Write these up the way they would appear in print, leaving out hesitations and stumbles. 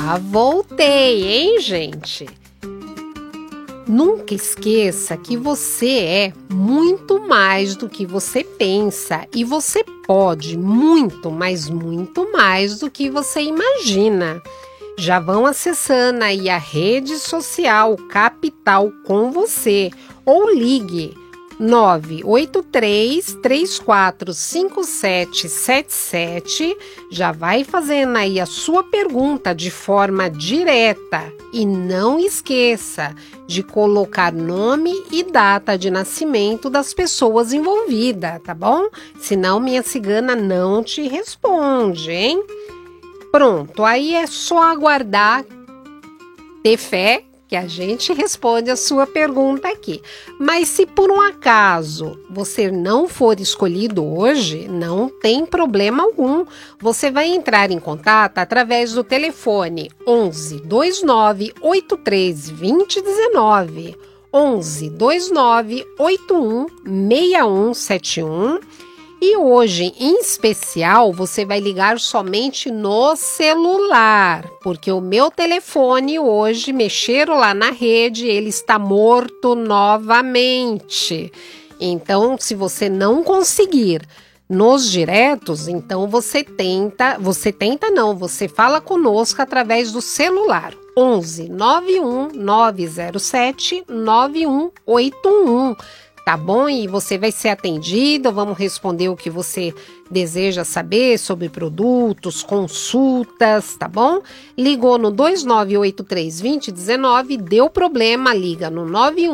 Já voltei, hein, gente? Nunca esqueça que você é muito mais do que você pensa e você pode muito, mas muito mais do que você imagina. Já vão acessando aí a rede social Capital com você ou ligue 983-345777, já vai fazendo aí a sua pergunta de forma direta e não esqueça de colocar nome e data de nascimento das pessoas envolvidas, tá bom? Senão minha cigana não te responde, hein? Pronto, aí é só aguardar, ter fé, que a gente responde a sua pergunta aqui. Mas se por um acaso você não for escolhido hoje, não tem problema algum. Você vai entrar em contato através do telefone 11 29 83 20 19, 11 29 81 6171. E hoje, em especial, você vai ligar somente no celular, porque o meu telefone hoje, mexeram lá na rede, ele está morto novamente. Então, se você não conseguir nos diretos, então você fala conosco através do celular. 11 91 907 9181. Tá bom? E você vai ser atendido, vamos responder o que você deseja saber sobre produtos, consultas, tá bom? Ligou no 2983-2019, deu problema, liga no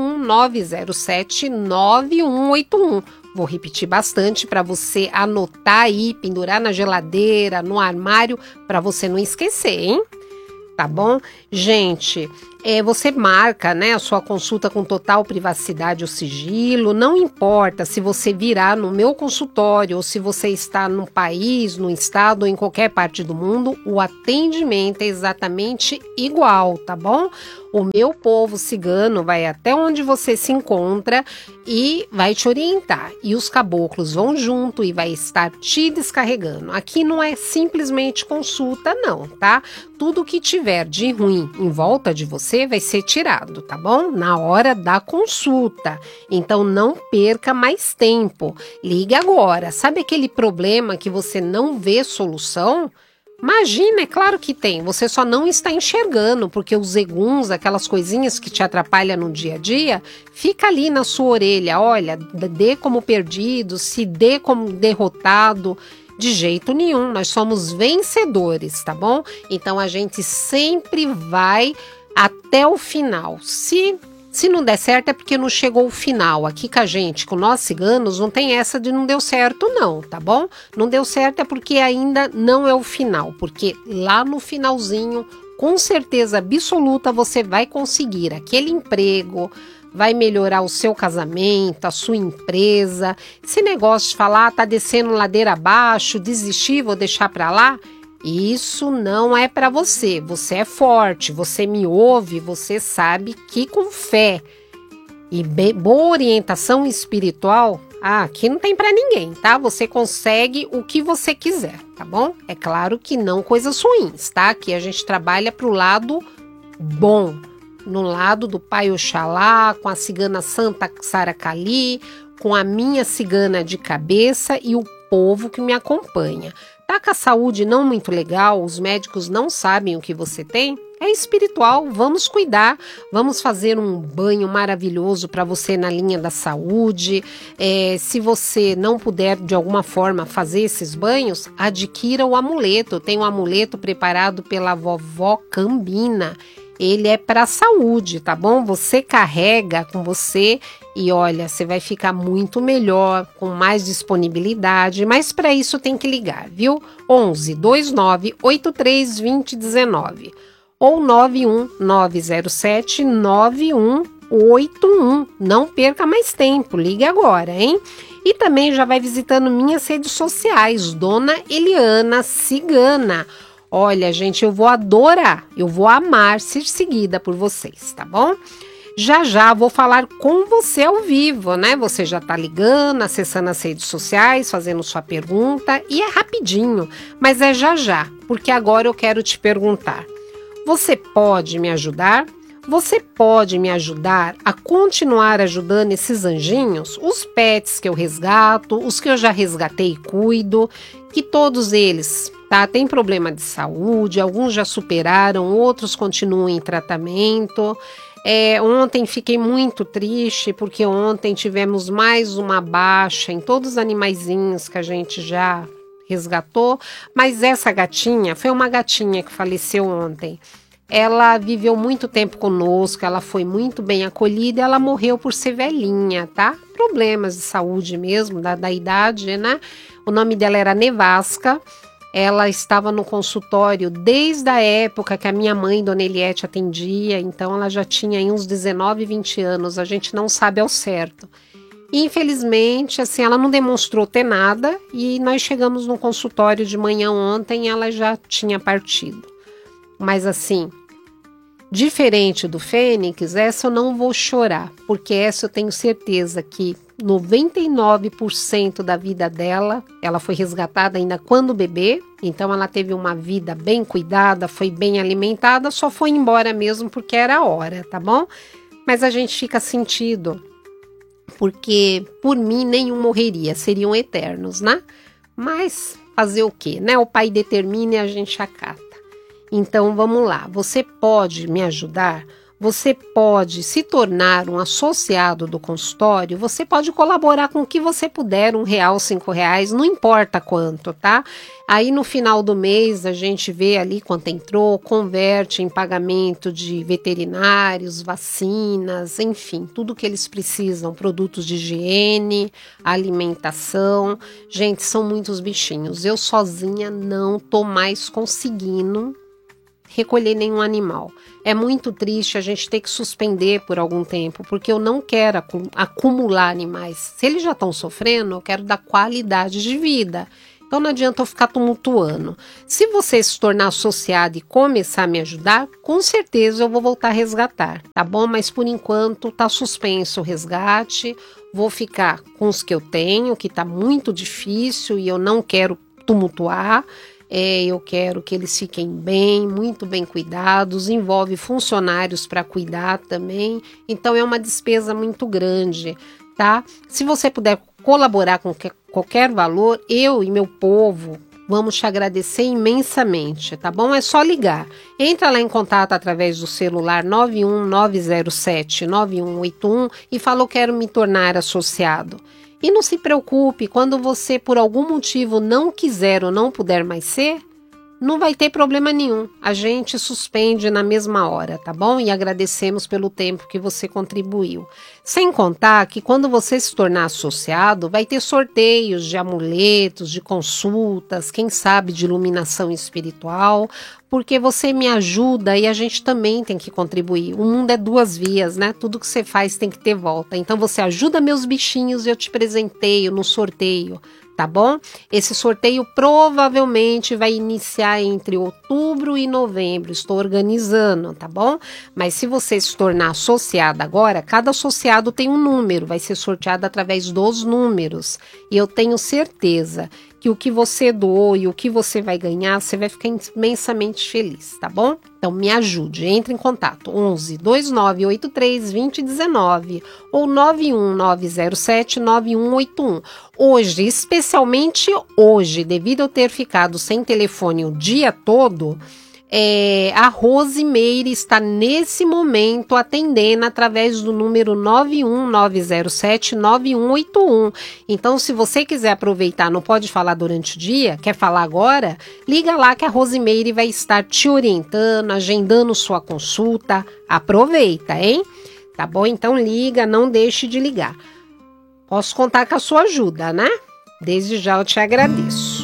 91907-9181. Vou repetir bastante para você anotar aí, pendurar na geladeira, no armário, para você não esquecer, hein? Tá bom? Gente, você marca, né, a sua consulta com total privacidade ou sigilo, não importa se você virá no meu consultório ou se você está no país, no estado ou em qualquer parte do mundo, o atendimento é exatamente igual, tá bom? O meu povo cigano vai até onde você se encontra e vai te orientar. E os caboclos vão junto e vai estar te descarregando. Aqui não é simplesmente consulta, não, tá? Tudo que tiver de ruim em volta de você vai ser tirado, tá bom? Na hora da consulta. Então não perca mais tempo. Ligue agora. Sabe aquele problema que você não vê solução? Imagina, é claro que tem, você só não está enxergando, porque os eguns, aquelas coisinhas que te atrapalham no dia a dia, fica ali na sua orelha, olha, dê como perdido, se dê como derrotado, de jeito nenhum, nós somos vencedores, tá bom? Então a gente sempre vai até o final. Se não der certo é porque não chegou o final. Aqui com a gente, com nós ciganos, não tem essa de não deu certo não, tá bom? Não deu certo é porque ainda não é o final, porque lá no finalzinho, com certeza absoluta, você vai conseguir aquele emprego, vai melhorar o seu casamento, a sua empresa. Esse negócio de falar, tá descendo ladeira abaixo, desistir, vou deixar pra lá, isso não é para você. Você é forte, você me ouve, você sabe que com fé e boa orientação espiritual, aqui não tem para ninguém, tá? Você consegue o que você quiser, tá bom? É claro que não coisas ruins, tá? Aqui a gente trabalha pro lado bom, no lado do Pai Oxalá, com a cigana Santa Sara Kali, com a minha cigana de cabeça e o povo que me acompanha. Tá com a saúde não muito legal, os médicos não sabem o que você tem? É espiritual, vamos cuidar, vamos fazer um banho maravilhoso para você na linha da saúde. Se você não puder de alguma forma fazer esses banhos, adquira o amuleto. Tem um amuleto preparado pela vovó Cambina. Ele é para a saúde, tá bom? Você carrega com você e olha, você vai ficar muito melhor, com mais disponibilidade, mas para isso tem que ligar, viu? 11 29 83 20 19 ou 91 907 9181. Não perca mais tempo, ligue agora, hein? E também já vai visitando minhas redes sociais, Dona Eliana Cigana. Olha, gente, eu vou adorar, eu vou amar ser seguida por vocês, tá bom? Já vou falar com você ao vivo, né? Você já tá ligando, acessando as redes sociais, fazendo sua pergunta, e é rapidinho, mas é já, porque agora eu quero te perguntar. Você pode me ajudar? Você pode me ajudar a continuar ajudando esses anjinhos? Os pets que eu resgato, os que eu já resgatei e cuido, que todos eles, tá, têm problema de saúde, alguns já superaram, outros continuam em tratamento. Ontem fiquei muito triste porque ontem tivemos mais uma baixa em todos os animaizinhos que a gente já resgatou, mas essa gatinha foi uma gatinha que faleceu ontem. Ela viveu muito tempo conosco, ela foi muito bem acolhida, ela morreu por ser velhinha, tá? Problemas de saúde mesmo, da idade, né? O nome dela era Nevasca. Ela estava no consultório desde a época que a minha mãe, Dona Eliette, atendia, então ela já tinha aí uns 19, 20 anos, a gente não sabe ao certo. Infelizmente, assim, ela não demonstrou ter nada e nós chegamos no consultório de manhã ontem e ela já tinha partido. Mas assim, diferente do Fênix, essa eu não vou chorar, porque essa eu tenho certeza que 99% da vida dela, ela foi resgatada ainda quando bebê, então ela teve uma vida bem cuidada, foi bem alimentada, só foi embora mesmo porque era a hora, tá bom? Mas a gente fica sentido, porque por mim nenhum morreria, seriam eternos, né? Mas fazer o quê, né? O pai determina e a gente acata. Então vamos lá, você pode me ajudar? Você pode se tornar um associado do consultório, você pode colaborar com o que você puder, R$1, R$5, não importa quanto, tá? Aí no final do mês a gente vê ali quanto entrou, converte em pagamento de veterinários, vacinas, enfim, tudo que eles precisam, produtos de higiene, alimentação. Gente, são muitos bichinhos, eu sozinha não tô mais conseguindo recolher nenhum animal. É muito triste a gente ter que suspender por algum tempo, porque eu não quero acumular animais. Se eles já estão sofrendo, eu quero dar qualidade de vida. Então não adianta eu ficar tumultuando. Se você se tornar associado e começar a me ajudar, com certeza eu vou voltar a resgatar, tá bom? Mas por enquanto tá suspenso o resgate, vou ficar com os que eu tenho, que tá muito difícil e eu não quero tumultuar. Eu quero que eles fiquem bem, muito bem cuidados, envolve funcionários para cuidar também, então é uma despesa muito grande, tá? Se você puder colaborar com qualquer valor, eu e meu povo vamos te agradecer imensamente, tá bom? É só ligar. Entra lá em contato através do celular 91907-9181 e fala: eu quero me tornar associado. E não se preocupe, quando você por algum motivo não quiser ou não puder mais ser, não vai ter problema nenhum. A gente suspende na mesma hora, tá bom? E agradecemos pelo tempo que você contribuiu. Sem contar que quando você se tornar associado, vai ter sorteios de amuletos, de consultas, quem sabe de iluminação espiritual, porque você me ajuda e a gente também tem que contribuir. O mundo é duas vias, né? Tudo que você faz tem que ter volta. Então você ajuda meus bichinhos e eu te presenteio no sorteio. Tá bom? Esse sorteio provavelmente vai iniciar entre outubro e novembro. Estou organizando, tá bom? Mas se você se tornar associado agora, cada associado tem um número, vai ser sorteado através dos números. E eu tenho certeza que o que você doou e o que você vai ganhar, você vai ficar imensamente feliz, tá bom? Então me ajude, entre em contato 11 2983 2019 ou 91907 9181. Hoje, especialmente hoje, devido a eu ter ficado sem telefone o dia todo, a Rosimeire está nesse momento atendendo através do número 91907-9181. Então, se você quiser aproveitar, não pode falar durante o dia, quer falar agora, liga lá que a Rosimeire vai estar te orientando, agendando sua consulta. Aproveita, hein? Tá bom? Então liga, não deixe de ligar. Posso contar com a sua ajuda, né? Desde já eu te agradeço.